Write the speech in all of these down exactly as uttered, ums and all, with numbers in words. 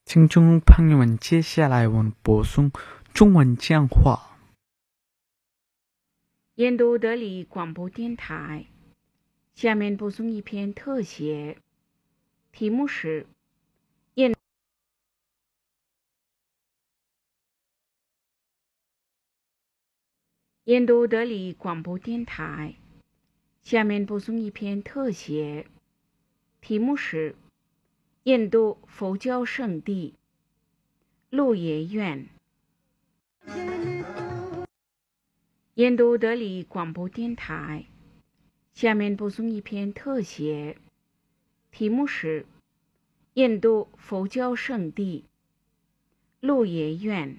听众朋友们，接下来我们播送中文讲话。 印度德里广播电台，下面播送一篇特写，题目是印印度德里广播电台，下面播送一篇特写，题目是印度佛教圣地鹿野苑。印度德里广播电台，下面播送一篇特写，题目是印度佛教圣地鹿野苑。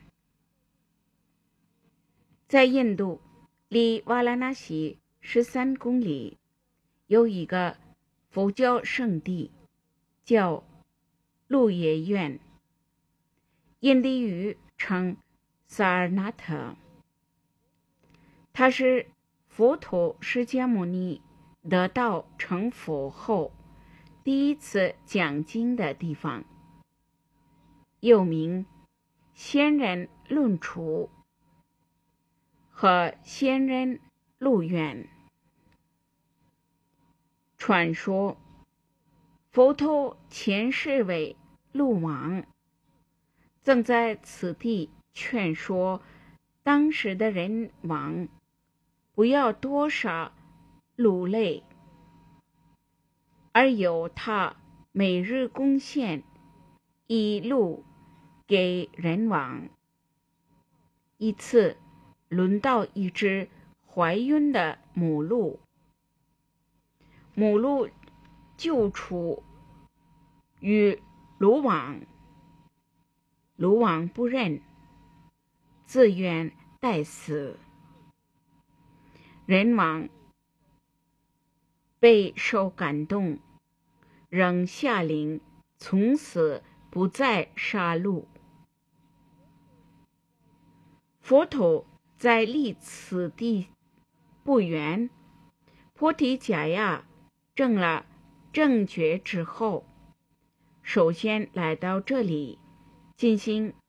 在印度，离瓦拉纳西十三公里，有一个佛教圣地，叫鹿野苑，印地语称萨尔纳特。它是佛陀释迦牟尼得道成佛后第一次讲经的地方，又名仙人论处和仙人鹿苑。传说佛陀前世为鹿王，曾在此地劝说当时的人王不要多杀鹿类，而由他每日贡献一鹿给人王。一次轮到一只怀孕的母鹿，母鹿救出与鹿王，鹿王不认，自愿代死。人王备受感动，仍下令从此不再杀鹿。佛陀在离此地不远，菩提伽耶证了正觉之后，首先来到这里进行